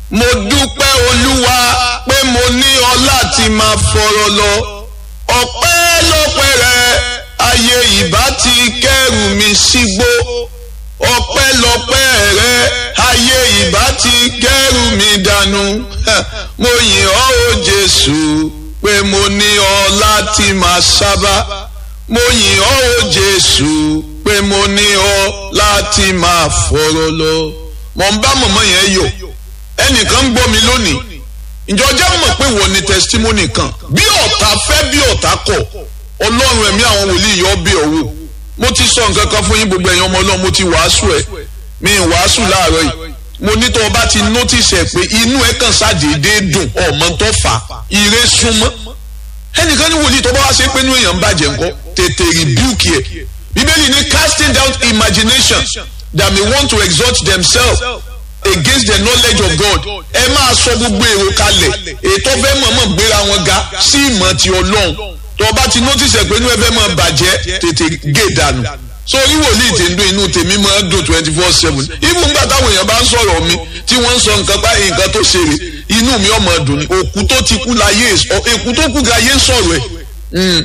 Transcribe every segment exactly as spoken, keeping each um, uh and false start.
mo dúpẹ́ olúwa pé mo ní ọ láti máa fọ̀rọ̀ lọ ọpẹ́ lọ́pẹ́ rẹ ayé ìbá ti kẹ́rù mi sígbó ọpẹ́ lọ́pẹ́ rẹ ayé ìbá ti kẹ́rù mi dànù mo yìn ọ́ o Jésù pé mo ní ọ láti máa sábà mo yìn ọ́ o Jésù pé mo ní ọ láti máa fọ̀rọ̀ lọ. mo ń bá mọ̀mọ́ yẹn yọ̀ ẹnìkan ń gbọ́ mi lónìí ǹjọ́ jẹ́ mọ̀ pé wọ́n ní testimony kan bí ọ̀tá fẹ́ bí ọ̀tá kọ̀ ọlọ́run ẹ̀mí àwọn wòlíì yọ bí ọ̀wọ́ mo ti sọ nǹkan kan fún yín gbogbo ẹ̀yin ọmọ ọlọ́run mo ti wàásù ẹ̀ mi ì wàásù láàárọ̀ yìí mo ní tó o bá ti notice ẹ̀ pé inú ẹ̀ kàn ṣàdédé dùn ọmọ tó fà ire súnmọ́ ẹnìkan ní wòlíì tó bá wá ṣe pé inú èèyàn ń bàjẹ́ ńkọ́ tètè rebuke ẹ̀ bíbélì ní casting down imagination that may want to exalt themselves against the knowledge of God ẹ máa sọ gbogbo èrò kalẹ̀ ètò fẹ́ mọ̀ọ́mọ̀ gbéra wọn ga sí ìmọ̀ ti ọlọ́run tó o bá ti notice ẹ̀ pé inú ẹ fẹ́ máa bàjẹ́ tètè gé dànù so orí wòlíì tí ń dún inú tèmi máa dùn twenty four seven ibùn nígbà táwọn èèyàn bá ń sọ̀rọ̀ mi tí wọ́n ń sọ nǹkan bá nǹkan tó ṣe rè inú mi ọmọ dùn ni òkú tó ti kú láyé èkú tó kú láyé sọ̀rọ̀ ẹ̀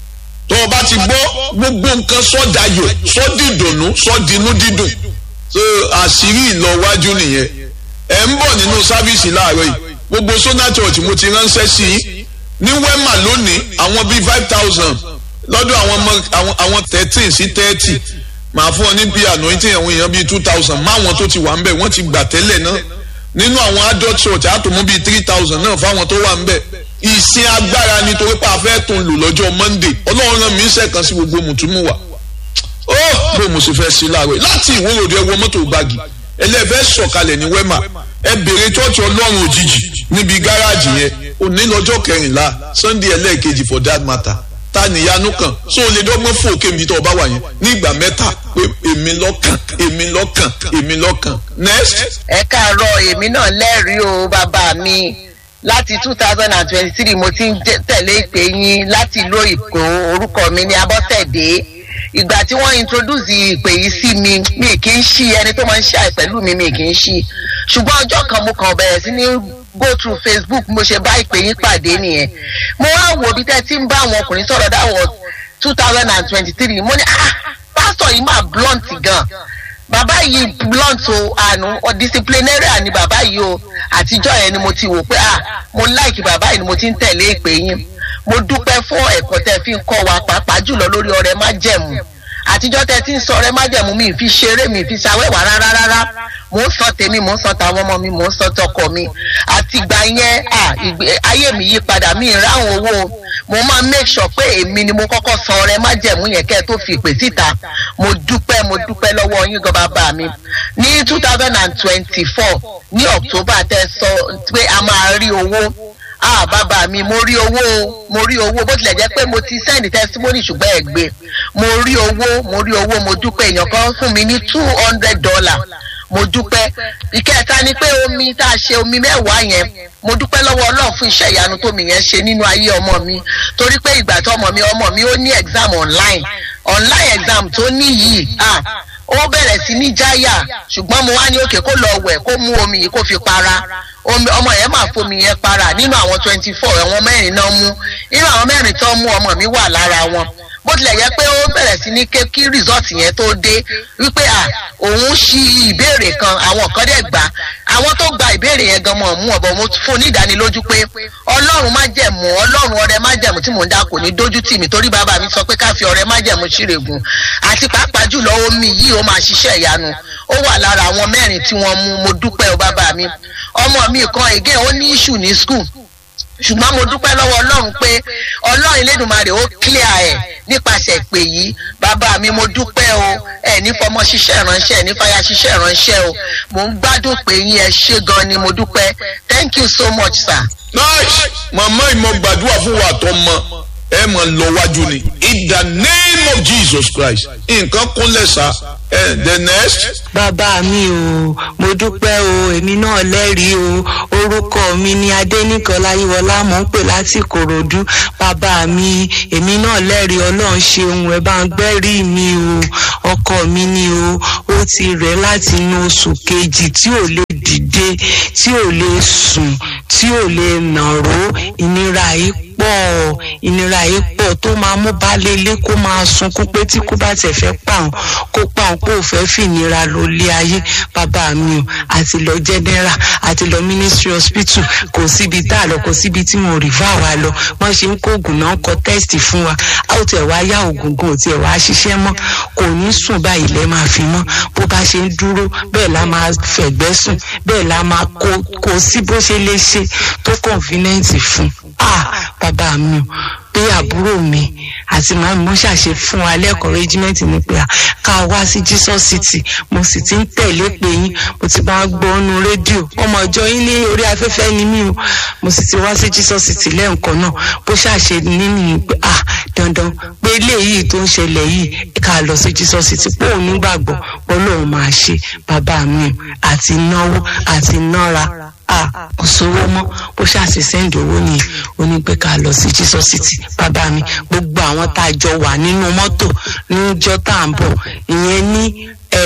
tó o bá ti gbọ́ gbogbo nǹkan sọ́dayọ̀ sọ́dìdùnnú sọ́dinú dídùn so àṣírí ìlọwájú nìyẹn ẹ̀ ń bọ̀ nínú sáfíìsì láàárọ̀ yìí gbogbo Sona Church mo ti ránṣẹ́ sí i ní Wema lónìí àwọn bíi five thousand lọ́dọ̀ àwọn ọmọ àwọn thirteen sí thirty màá fún ọ ní bíi anointing àwọn èèyàn bíi two thousand máwọn tó ti wà ń bẹ̀ wọ́n ti gbà tẹ́lẹ̀ náà nínú àwọn adult church àtòmú bíi three thousand náà fáwọn tó wà ń bẹ̀ ìsìn agbára nítorí pé a fẹ́ tún lò lọ́jọ́ Monday ọlọ́run rán mi sẹ́kàn sí gbogbo mùtúmù wa ó bó mo sì fẹ́ sí láàárọ̀ láti ìwúròdì ẹwọ mọ́tò gbági ẹlẹ́fẹ́ sọ̀kalẹ̀ ní Wema ẹ bèrè chọ́ọ̀chì ọlọ́run òjijì níbi gáràjì yẹn òní lọ́jọ́ kẹrìnlá Sunday ẹlẹ́ẹ̀kejì for that matter ta nìyanu kan so lè dọ́gbọ́n fún òkè mi tó ọba wà yẹn ní ìgbà mẹ́ta pé èmi lọ́kàn èmi lọ́kàn èmi lọ́kàn next. ẹ káàárọ̀ èmi náà lẹ́rìí o bàbá mi láti two thousand and twenty-three mo ti ń tẹ̀lé ìpè yín láti ìlú Èkó orúkọ mi ní Abọ́sẹ̀dé ìgbà tí wọ́n introduce ìpè yìí sí mi mi kì í ṣí ẹni tó máa ń ṣe àì pẹ̀lú mi mi kì í ṣí ṣùgbọ́n ọjọ́ kan mo kàn bẹ̀rẹ̀ sí ní go through Facebook mo ṣe bá ìpè yín pàdé nìyẹn mo wá wò bí tẹ́ ti ń bá àwọn ọkùnrin sọ̀rọ̀ dáwọ̀ two thousand and twenty-three mo ní ah pásítọ̀ yìí máa blunt gan bàbá yìí blunt o àánú o disciplinarian ni bàbá yìí o àtijọ́ yẹn ni mo ti wò pé ah mo like bàbá yìí ni mo ti ń tẹ̀lé ìpè yín mo dúpẹ́ fún ẹ̀kọ́ tẹ́ fi ń kọ́ wa pàápàá jùlọ lórí ọrẹ májẹ̀mú àtijọ́ tẹ́ ti ń sọ ọrẹ májẹ̀mú mi fi ṣeré mi fi ṣàwẹ́wà rárá rárá mò ń sọ tèmi mò ń sọ tàwọn ọmọ mi mò ń sọ tọkọ mi àtìgbà yẹn ayé mi yí padà mi ìráhùn owó mo máa make sure pé èmi ni mo kọ́kọ́ sọ ọrẹ májẹ̀mú yẹn kẹ́ ẹ tó fi ìpè síta mo dúpẹ́ mo dúpẹ́ lọ́wọ́ yín gan bàbá mi ní two thousand and twenty-four ní October tẹ́ sọ pé a máa rí owó ah bàbá mi mo rí owó mo rí owó bó tilẹ̀ jẹ́ pé mo ti send testimony ṣùgbọ́n ẹ gbé mo rí owó mo rí owó mo dúpẹ́ èèyàn kan fún mi ní two hundred dollar mo dúpẹ́ ìkẹta ni pé omi tá a ṣe omi mẹ́wàá yẹn mo dúpẹ́ lọ́wọ́ Ọlọ́run fún iṣẹ́ ìyanu tó mi yẹn ṣe nínú ayé ọmọ mi torí pé ìgbà tó ọmọ mi ọmọ mi ó ní exam online online exam tó ní yìí ah ó bẹ̀rẹ̀ sí ní jáyà ṣùgbọ́n mo wá ní òkè kó lọ wẹ̀ kó mú omi yìí kó fi para ọmọ yẹn máa fomi yẹn para nínú àwọn twenty four àwọn mẹ́rin náà mú nínú àwọn mẹ́rin tó mú ọmọ mi wà lára wọn bó tilẹ̀ yẹ pé ó bẹ̀rẹ̀ sí ní ké kí result yẹn tó dé wípé à òun ṣí ìbéèrè kan àwọn kan dẹ̀ gbà àwọn tó gba ìbéèrè yẹn gan mọ̀ mú ọ̀bọ̀ mo fún ní ìdánilójú pé ọlọ́run májẹ̀mú ọlọ́run ọrẹ májẹ̀mú tí mò ń dá kò ní dójú tì mí torí bàbá mi sọ pé ká fi ọrẹ májẹ̀mú ṣírègùn àti pàápàá jùlọ omi yìí ó máa ṣiṣẹ́ ìyanu ó wà lára àwọn mẹ́rin tí wọ́n mú mo dúpẹ́ o bàbá mi ọmọ mi kan again ó ní issue ní school ṣùgbọ́n mo dúpẹ́ lọ́wọ́ ọlọ́run pé ọlọ́run Elédùmarè ó clear ẹ̀ nípasẹ̀ ìpè yìí bàbá mi mo dúpẹ́ o ẹ̀ ní fọmọ ṣiṣẹ́ ìránṣẹ́ ẹ̀ ní fàyà ṣiṣẹ́ ìránṣẹ́ o mo ń gbádùn pé yín ẹ ṣé gan ni mo dúpẹ́ thank you so much sir. nice màmá ìmọ̀ gbàdúrà fún wa tó mọ ẹ mọ̀ lọ wájú ni in the name of Jesus Christ nǹkan kúnlẹ̀ sá ẹ the next. bàbá mi o mo dúpẹ́ o èmi náà lẹ́rìí o orúkọ mi ni Adéníkan Láyíwọlá, mò ń pè láti Ìkòròdú. Bàbá mi, èmi náà lẹ́rìí Ọlọ́run ṣeun, ẹ bá ń gbẹ́rí mi o. Ọkọ mi ni o, ó ti rẹ̀ láti inú oṣù kejì tí ò lè dìde, tí ò lè sùn, tí ò lè nàró. Ìnira yìí pọ̀, ìnira yìí pọ̀ tó máa mú baálé ilé kó máa sunkún pé tí kò bá tẹ̀ fẹ́ pa òun, kó pa òun pé ò fẹ́ fìnira lọ lé ayé. Bàbá mi o, àti lọ general, àti lọ ministry hospital, kò síbi tá a lọ, kò síbi tí mo refer wa lọ. Wọ́n ṣe ń kó oògùn náà kọ test fún wa. A ò tẹ̀ wá yá oògùn gan, ò tiẹ̀ wá ṣiṣẹ́ mọ́. Kò ní sùn báyìí lẹ́ máa fi mọ́. Bó bá ṣe ń dúró, bẹ́ẹ̀ la máa fẹ̀gbẹ́ sùn, bẹ́ẹ̀ la máa kó, kò sí bó ṣe lè ṣe tó convenient fún. Ah, bàbá mi o, pé àbúrò mi àti màmí mo ṣàṣe fún wa lẹ́kọ̀ọ́ regiment ní pé ká wá sí Jesus City. Mo sì ti ń tẹ̀lé pé yín, mo ti bá gbọ́ ọ́nú rédíò. Ọmọ ìjọ yín ní orí afẹ́fẹ́ ni mí o. Mo sì ti wá sí Jesus City lẹ́ẹ̀kan náà. Bó ṣàṣe nínú pé ah dandan pé eléyìí tó ń ṣẹlẹ̀ yìí ká lọ sí Jesus City, pé òun nígbàgbọ́ Ọlọ́run máa ṣe. Bàbá mi àti náwó àti nára, ah kò sówó mọ́. Bó ṣàṣe sẹ́ńdì owó nìyẹn, ó ní pé ká lọ sí Jesus City. Bàbá mi, gbogbo àwọn tá a jọ wà nínú mọ́tò níjọ́ tá à ń bọ̀, ìyẹn ní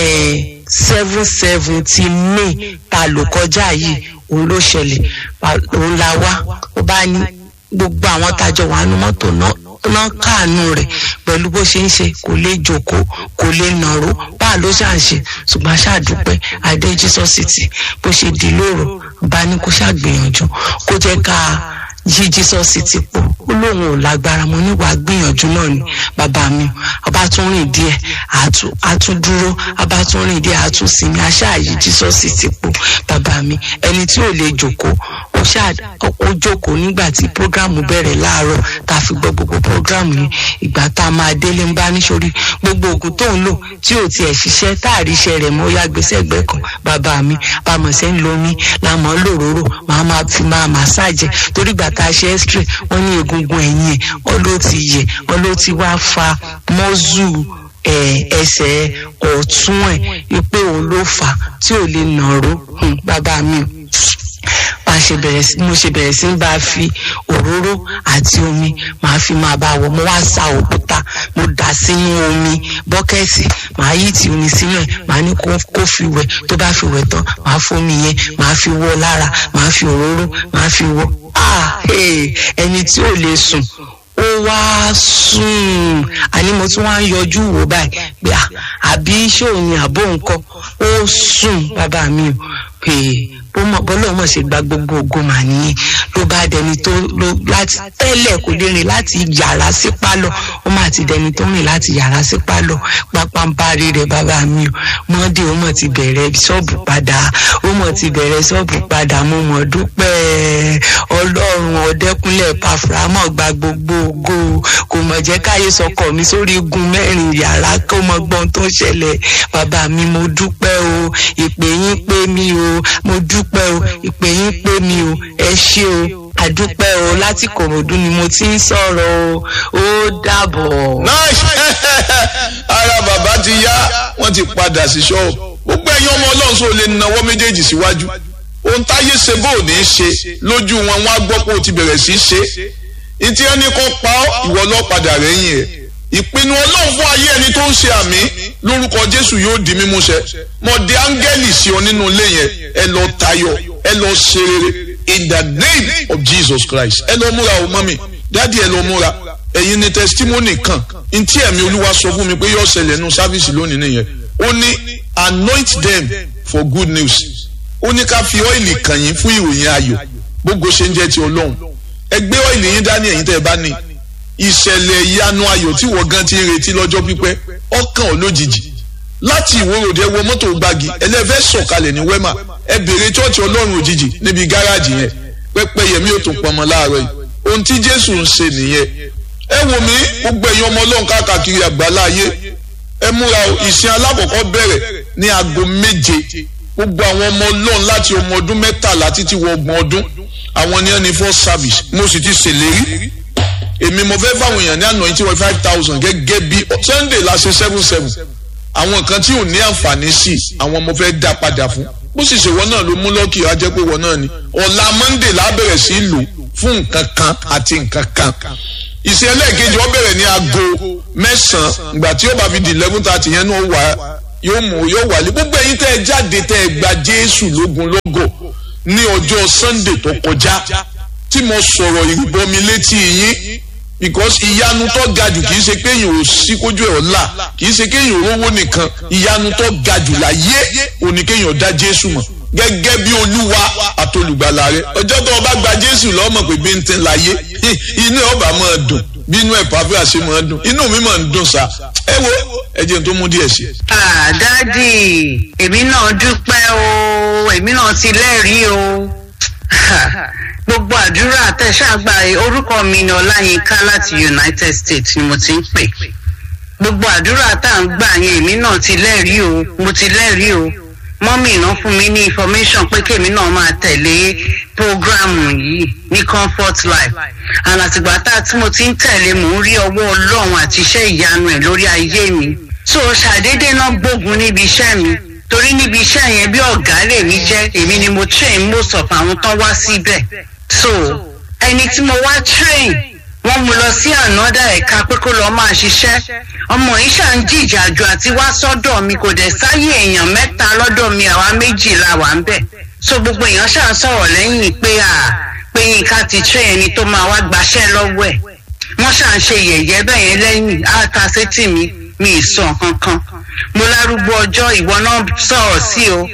seven seventy May ta lò kọjá yìí, òun ló ṣẹlẹ̀. Òun la wá, ó bá ní gbogbo àwọn tá a jọ wà nínú mọ́tò náà náà káànú rẹ̀ pẹ̀lú bó ṣe ń ṣe, kò lè jókòó, kò lè nàró, báà ló ṣà ń ṣe. Ṣùgbọ́n ṣàdúpẹ́ adé Jesus City. Bó ṣe di lóru, bá ní kó ṣàgbìyànjú kó jẹ́ ká yí Jesus City pọ̀. Ó lóun ò lágbára, mo níwàá gbìyànjú náà ni. Bàbá mi, ọba tún rìn díẹ̀, àtún dúró, ọba tún rìn díẹ̀, àtún sinmi, aṣáà yí Jesus City pọ̀. Bàbá mi, ẹni tí ò lè jókòó, ó ṣáà ó jókòó nígbà tí prógrámù bẹ̀rẹ̀ láàárọ̀ tá a fi gbọ́ gbogbo prógrámù yìí. Ìgbà tá a máa délé ń bá níṣorí gbogbo ògùn tó ń lò tí ò tiẹ̀ ṣiṣẹ́, tá a rí iṣẹ́ rẹ̀ mọ́, ó yá gbèsè ẹgbẹ́ kan. Bàbá mi, bàmọ̀ ṣe ń lo omi, làmọ́ lòróró, màá máa fi máa màsáàjì. Torí ìgbà tá a ṣe x-ray, wọ́n ní egungun ẹ̀yìn ẹ̀ ọ ló ti yẹ̀, ọ ló ti wá fa mọ́zù ẹsẹ̀ ọ̀tún ẹ̀, pé òun ló fà tí ò lè nàró. Bàbá mi, bá ṣe bẹ̀rẹ̀ sí mo ṣe bẹ̀rẹ̀ sí ń bá fi òróró àti omi màá fi máa bá wọ̀. Mo wá sa òkúta, mo dà sínú omi bọ́kẹ́ẹ̀tì, màá yí ti omi sínú ẹ̀, màá ní kó kó fi wẹ̀. Tó bá fi wẹ̀ tán, màá fomi yẹn, màá fi wọ́ lára, màá fi òróró, màá fi wọ́. Ah, hey, ẹni tí ò lè sùn ó wá sùn. Àní mo tún wá ń yọjú wò báyìí pé àbí ṣóò ní àbó nǹkan, ó sùn. Bàbá mi ò pè bọ́lá ọmọ ṣe gba gbogbo ògo mà nìyẹn. Ló bá dẹni tó ló láti tẹ́lẹ̀ kò lè rìn láti yàrá sí pálọ̀, ó mà ti dẹni tó rìn láti yàrá sí pálọ̀. Pápánparí rẹ̀ bàbá mi ò mọ́dé, ó mọ̀ ti bẹ̀rẹ̀ ṣọ́ọ̀bù padà, ó mọ̀ ti bẹ̀rẹ̀ ṣọ́ọ̀bù padà. Mo mọ̀ dúpẹ́ Ọlọ́run Ọdẹ́kúnlé Epaframọ́ gba gbogbo ògo. Kò mọ̀ jẹ́ káyé sọkọ̀ mi sórí igun mẹ́rin yàrá kó mọ gbọ́n tó ń ṣẹlẹ̀. Bàbá mi, mo dúpẹ́ o, ìpè yín pé mi o, mo dúpẹ́ o, ìpè yín pé mi o, ẹ ṣé o. Àdúpẹ́ o, láti Ìkòròdú ni mo ti ń sọ̀rọ̀ o. Ó dàbọ̀. Nice. Ara bàbá ti yá, wọ́n ti padà sí ṣọ́ọ̀bù. Gbogbo ẹ̀yin ọmọ Ọlọ́run sọ lè nawọ́ méjèèjì síwájú. Ohun táyé ṣe bó ò ní ṣe lójú wọn, wọ́n á gbọ́ pé o ti bẹ̀rẹ̀ sí í ṣe. Ìtí ẹni kan pa ọ́, ìwọ ló padà rẹ́yìn ẹ̀. Ìpinnu Ọlọ́run fún ayé ẹni tó ń ṣe àmì lórúkọ Jésù yóò di mímú ṣẹ. Mo di áńgẹ́lì sí ọ nínú ilé yẹn, ẹ lọ tayọ, ẹ lọ ṣe rere in the name of Jesus Christ. Ẹ lọ múra o mọ́mì, dádì ẹ lọ múra. Ẹ̀yin ni testimony kan. Ntí ẹ̀mí Olúwa sọ fún mi pé yóò ṣẹlẹ̀ nínú sáfíìsì lónìí nìyẹn. Ó ní anoint them for good news. Ó ní ká fi ọ́ìlì kàn yín fún ìròyìn ayọ̀. Gbogbo ṣe ń jẹ́ ti Ọlọ́run. Ẹ gbé ọ́ìlì yín dání ẹ̀yin tẹ́ ẹ bá ní. Ìṣẹ̀lẹ̀ ìyanu ayọ̀ tí wọ́n gan ti ń retí lọ́jọ́ pípẹ́ ọkàn ò lójijì. Láti ìwòròdé wọ mọ́tò gbági ẹlẹ́fẹ́ sọ̀kalẹ̀ ní wẹ́mà, ẹ bèrè chọ́ọ̀chì Ọlọ́run òjijì níbi gáràjì yẹn. Pẹ́pẹ́ yẹmí ò tún pọnmọ láàárọ̀ yìí. Ohun tí Jésù ń ṣe nìyẹn. Ẹ wò mí, gbogbo ẹ̀yin ọmọ Ọlọ́run káàkiri àgbálá ayé. Ẹ múra o, ìsìn alákọ̀ọ́kọ́ bẹ̀rẹ̀ ní aago méje. Gbogbo àwọn ọmọ Ọlọ́run láti ọmọ ọdún mẹ́tàlá títí wọ ọgbọ̀n ọdún, àwọn ni ẹni first service. Mo sì ti ṣèlérí. Èmi mo fẹ́ fáwọn èèyàn ní àná yìí tí wọ́n five thousand gẹ́gẹ́ bí Sunday la ṣe seven seven. Àwọn kan tí ò ní àǹfààní sí àwọn mo fẹ́ dá padà fún. Bó sì ṣe wọ́n náà ló mú lọ́kì á jẹ́ pé wọ́n náà ni ọ̀la monday la bẹ̀rẹ̀ sí lò fún nǹkan kan àti nǹkan kan ìsìn ẹlẹ́ẹ̀kejì ó bẹ̀rẹ̀ ní aago mẹ́sàn-án ìgbà tí ó bá fi di eleven thirty yẹn náà wà yóò mú yóò wálé gbogbo ẹ̀yin tẹ́ ẹ jáde tẹ́ ẹ gba Jésù lógun lógo ní ọjọ́ Sunday tó kọjá tí mo sọ̀rọ̀ ìrìbọmi létí yín because ìyanu tó ga jù kì í ṣe pé èèyàn ò sí kójú ẹ̀ ọ̀la kì í ṣe pé èèyàn rówó nìkan ìyanu tó ga jù láyé òní kéèyàn dá Jésù mọ̀ gẹ́gẹ́ bí Olúwa àtolùgbàlà rẹ̀ ọjọ́ tó o bá gba Jésù lọ́mọ̀ pé bí n tẹ́ láyé inú ẹ̀ ọba máa dùn bí inú ẹ̀ pàfẹ́ àṣẹ máa dùn inú mi máa ń dùn sá ẹ wo ẹ jẹ́ n tó mú díẹ̀ sí. dádì èmi náà dúpẹ́ o èmi náà ti lẹ́rìí o gbogbo àdúrà tẹ̀sàgbà orúkọ mi ni Ọláyínká láti United States ni mo ti ń pè gbogbo àdúrà tá à ń gbà yẹn èmi náà ti lẹ́rìí o mo ti lẹ́rìí o mọ́mì náà fún mi ní information pé kèmi náà máa tẹ̀lé programu yìí ní Comfort Life and àtìgbà tá tí mo ti ń tẹ̀lé mò ń rí ọwọ́ Ọlọ́run àti iṣẹ́ ìyanu ẹ̀ lórí ayé mi so ṣàdédé náà gbógun níbi iṣẹ́ mi torí níbi iṣẹ́ yẹn bí ọ̀gá lè mi jẹ́ èmi ni mo train most of àwọn tán wá síbẹ̀ so ẹni tí mo wá train wọ́n mú lọ sí ànádà ẹ̀ka pé kó lọ́ọ́ máa ṣiṣẹ́ ọmọ yìí ṣà ń jìjàjù àti wá sọ́dọ̀ mi kò dẹ̀ sáyé èèyàn mẹ́ta lọ́dọ̀ mi àwa méjì la wà ń bẹ̀ so gbogbo èèyàn ṣà ń sọ̀rọ̀ lẹ́yìn pé à pé Yínká ti train ẹni tó máa wá gbaṣẹ́ lọ́wọ́ ẹ̀ wọ́n ṣà ń ṣe yẹ̀yẹ́ bẹ́ẹ̀ yẹn lẹ́yìn áta sétí mi mi ì sọ kankan mo lárúgbó ọjọ́ ìwọ náà sọ̀rọ̀ sí o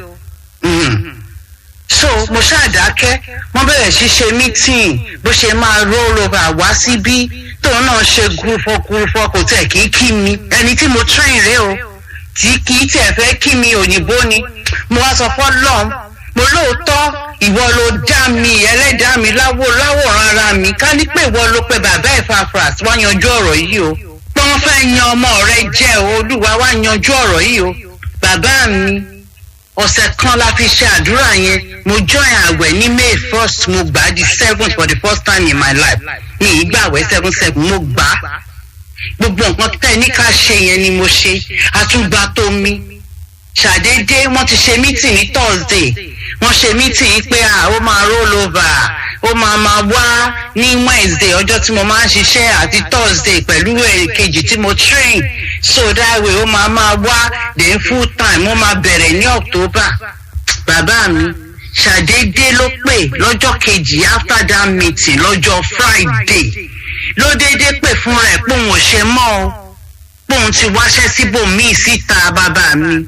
so mo ṣàdákẹ́ wọ́n bẹ̀rẹ̀ sí ṣe meeting bó ṣe máa roll over wá síbí tóun náà ṣe gúrúfọ́ gúrúfọ́ kò tẹ̀ kí kí mi ẹni tí mo train rẹ o tí kì í tẹ̀ fẹ́ kí mi òyìnbó ni mo wá sọ fọ́lọ́m mo lóòótọ́ ìwọ ló dá mi ẹlẹ́dàá mi láwò láwòrán ara mi ká ní pé ìwọ ló pe bàbá Ẹ̀fàfràs wá yanjú ọ̀rọ̀ yìí o pé wọ́n fẹ́ yan ọmọ rẹ jẹ́ o Olúwa wá yanjú ọ̀rọ̀ yìí o bàbá mi ọ̀sẹ̀ kan la fi ṣe àdúrà yẹn mo join àwẹ̀ ní May first mo gbà á di seven for the first time in my life mi ì gbàwẹ̀ seven seven mo gbà á gbogbo nǹkan tẹ́ ní ká ṣe yẹn ni mo ṣe àtúgbà tó mi ṣàdédé wọ́n ti ṣe meeting ní Thursday wọ́n ṣe meeting pé à ó máa roll over ó máa máa wá ní Wednesday ọjọ́ tí mo máa ń ṣiṣẹ́ àti Thursday pẹ̀lú èkejì tí mo train so that way ó máa máa wá then full time ó máa bẹ̀rẹ̀ ní October bàbá mi ṣàdédé ló pè lọ́jọ́ kejì after that meeting lọ́jọ́ Friday ló déédé pè fún rẹ̀ pé òun ò ṣe mọ́ o pé òun ti wáṣẹ́ síbòmíì síta bàbá mi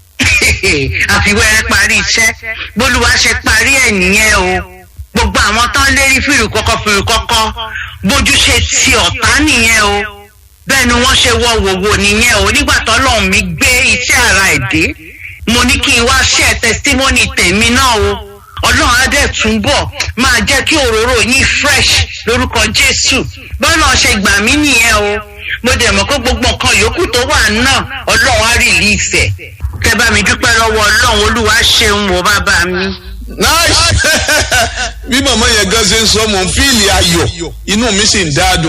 àfiwẹ́rẹ́ parí iṣẹ́ bólúwa ṣe parí ẹ̀ nìyẹn o gbogbo àwọn tán lérí fìrù kọ́kọ́ fìrù kọ́kọ́ bójú ṣe ti ọ̀tá nìyẹn o bẹ́ẹ̀ ni wọ́n ṣe wọ wòwò nìyẹn o nígbà tọ́lọ́run mi gbé iṣẹ́ ara ẹ̀ dé mo ní kí n wá share testimony tèmi náà o ọlọ́run á dẹ̀ túnbọ̀ máa jẹ́ kí òróró yín fresh lórúkọ Jésù bọ́lá ṣe gbà mí nìyẹn o mo dẹ̀ mọ̀ pé gbogbo nǹkan yòókù tó wà náà ọlọ́run á release ẹ̀ kẹ́ bá mi dúpẹ́ lọ́wọ́ ọlọ́run Olúwa ṣeun o bàbá mi. nice bí màmá yẹn gan ṣe ń sọ mò ń fíìlì ayọ̀ inú mi sì ń dáadùn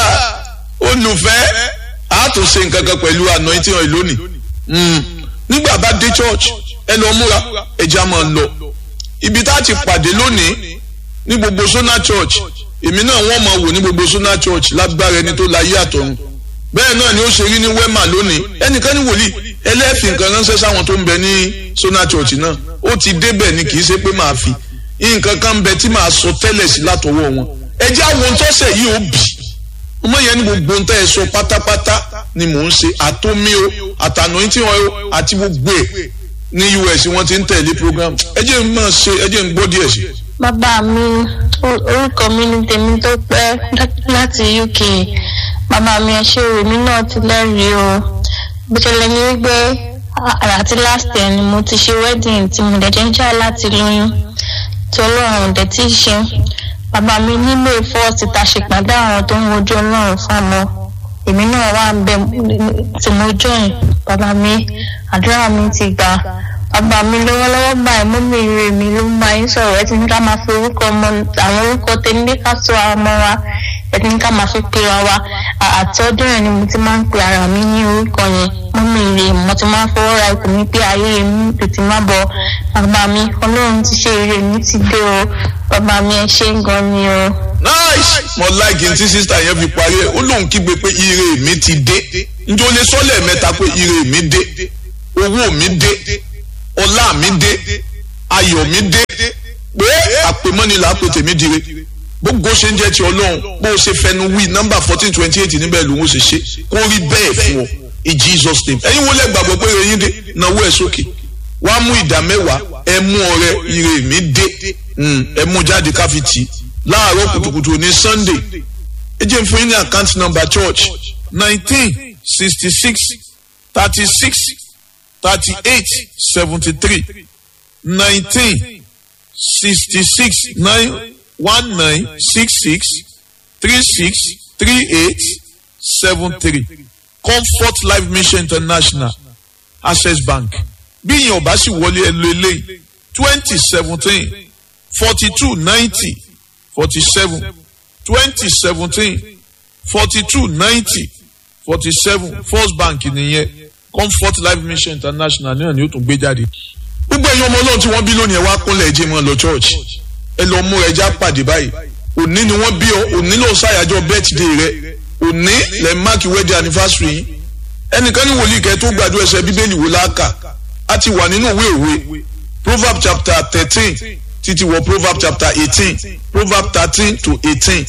olùfẹ́ a tún ṣe nǹkan kan pẹ̀lú anointing oil lónìí nígbà bá dé church ẹ lọ múra ẹja máa lọ ibi tá a ti pàdé lónìí ní gbogbo Sona Church èmi náà wọ́n máa wò ní gbogbo Sona Church lágbára ẹni tó láyé àtọ̀run bẹ́ẹ̀ náà ni ó ṣe rí ní Wema lónìí ẹnìkan ní wòlíì ẹlẹ́ẹ̀fì nǹkan ránṣẹ́ sáwọn tó ń bẹ ní Sona Church náà ó ti débẹ̀ ni kì í ṣe pé máa fi nǹkan kan bẹ tí máa sọ tẹ́lẹ̀ sí látọwọ́ wọn ẹjẹ́ àwọn tọ́sẹ̀ yìí ó bì ọmọ yẹn ní gbogbo ń tẹ́ ẹ sọ pátápátá ni mò ń ṣe àtómi o àtànà tí wọn o àti gbogbo ẹ̀ ní U S wọ́n ti ń tẹ̀lé program ẹjẹ́ ń máa ṣe ẹjẹ́ ń gbọ́ díẹ̀ sí. bàbá mi orúkọ mi ni tèmi tó pẹ́ láti U K bàbá mi ẹ ṣe èmi náà ti lẹ́rìí o bó ṣẹlẹ̀ ní wípé àti last year ni mo ti ṣe wedding tí mo dẹ̀jẹ̀ ń jà láti lóyún tí ọlọ́run dẹ̀ ti ṣe bàbá mi nílò ìfọ́ọ̀sì ta ṣe pàdé àwọn tó ń wojú ọlọ́run fáwọn èmi náà wà ń bẹ tí mo join bàbá mi àdúrà mi ti gbà bàbá mi lọ́wọ́lọ́wọ́ báyìí mọ́mí rẹ̀ mi ló ń bá yín sọ̀rọ̀ ẹ ti ní ká máa fi orúkọ ọmọ àwọn orúkọ tèmi ká sọ àwọn ọmọ wa ẹni ní ká máa fi pera wa àti ọdún rẹ̀ ni mo ti máa ń pe ara mi ní orúkọ yẹn mọ́mí ire mo ti máa ń fọwọ́ ra ikùn mi pé ayé mi tètè má bọ̀ bàbá mi ọlọ́run ti ṣe ire mi ti dé o bàbá mi ẹ ṣé gan ni o. nice mo like n tí sísá yẹn fi parí ẹ ó lóun kígbe pé ire mi ti dé njó lè sọ́lẹ̀ mẹ́ta pé ire mi dé owó mi dé ọlá mi dé ayọ̀ mi dé pé àpèmọ́ni là á pè tèmi dire gbogbo ṣe ń jẹ́ ti ọlọ́run bó o ṣe fẹnu wí nọ́mbà fourteen twenty eight níbẹ̀ lòun ó ṣe ṣe kó rí bẹ́ẹ̀ fún ọ in Jesus name ẹ̀yin wo lẹ gbàgbọ́ pé eyín dé náwó ẹ̀ sókè wàá mú ìdá mẹ́wàá ẹ mú ọrẹ ire mi dé ẹ mú jáde káfíìtì láàárọ̀ kùtùkùtù ní Sunday ẹ jẹ́ fún yín ní account number church nineteen sixty six thirty six thirty eight seventy three nineteen sixty six nine one nine six six three six three eight seven three Comfort Life Mission International Access Bank bí ìyẹn ọba sì wọlé ẹ lo eléyìí twenty seventeen forty two ninety forty seven twenty seventeen forty two ninety forty seven First Bank nìyẹn Comfort Life Mission International náà ni ó tún gbé jáde. gbogbo ẹ̀yin ọmọ ọlọ́run tí wọ́n bí lónìí ẹ wá kúnlẹ̀ ẹ̀jẹ̀ mọ́ lọ church ẹ lọ mú ẹja pàdé báyìí òní ni wọ́n bí ọ òní ló ṣàyájọ́ birthday rẹ òní lẹ́ máàkì wedding anniversary yìí ẹnìkan ní wòlíì kẹ́ tó gbàdúrà ẹsẹ̀ bíbélì wò láàkà á ti wà nínú ìwé òwe Proverb chapter thirteen títí wọ Proverb chapter eighteen Proverb thirteen to eighteen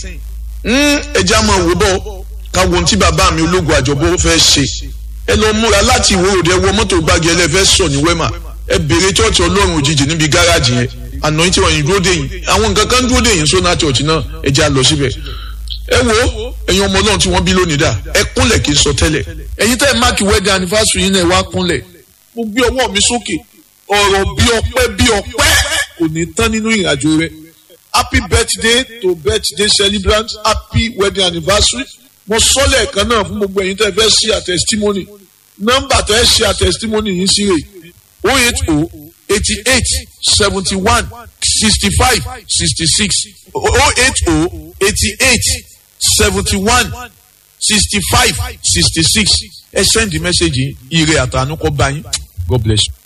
ẹja máa wò bọ́ ká wo ohun tí bàbá mi ológun àjọbọ fẹ́ ṣe ẹ lọ múra láti ìwé òde wọ mọ́tò gbági ẹlẹ́fẹ́ sọ ní wẹ́mà ẹ bèrè chọ́ọ̀chì ọlọ́run òjijì níbi gáràjì yẹn àná tí wọ́n yìí dúró dé yìí àwọn nǹkan kan dúró dé yìí sọ́nà chọ́ọ̀chì náà ẹ já lọ síbẹ̀ ẹ wo ẹ̀yin ọmọ ọlọ́run tí wọ́n bí lónìí dà ẹ kúnlẹ̀ kí n sọ tẹ́lẹ̀ ẹ̀yin tẹ́ ẹ máàkì wedding anniversary yín náà ẹ wá kúnlẹ̀ mo gbé ọwọ́ mi sókè ọ̀rọ̀ bí ọpẹ́ bí ọpẹ́ kò ní tán nínú ìrìnàjò rẹ happy birthday to birthday celebrant happy wedding anniversary mo sọ lẹ́ẹ̀kan náà fún gbogbo ẹ̀yin tẹ́ ẹ fẹ́ ṣe àtẹ̀sítímọ́nì nọ́mbà tẹ́ ẹ ṣe àtẹ̀sítímọ́nì yìí sí rè oh eight oh eighty eight seventy one sixty five sixty six oh eight oh eighty eight seventy one sixty five sixty six ẹ send the message ire àtànú kọ bá yín God bless you.